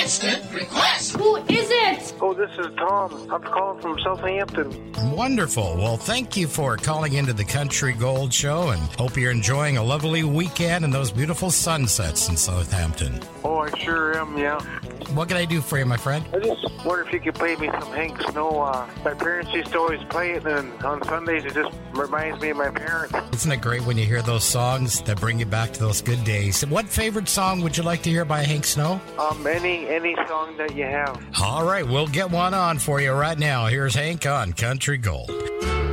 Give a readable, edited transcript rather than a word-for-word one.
Instant request. Who is it? Oh, this is Tom. I'm calling from Southampton. Wonderful. Well, thank you for calling into the Country Gold Show, and hope you're enjoying a lovely weekend and those beautiful sunsets in Southampton. Oh, I sure am, yeah. What can I do for you, my friend? I just wonder if you could play me some Hank Snow. My parents used to always play it, and on Sundays it just reminds me of my parents. Isn't it great when you hear those songs that bring you back to those good days? What favorite song would you like to hear by Hank Snow? Any song that you have. All right, we'll get one on for you right now. Here's Hank on Country Gold.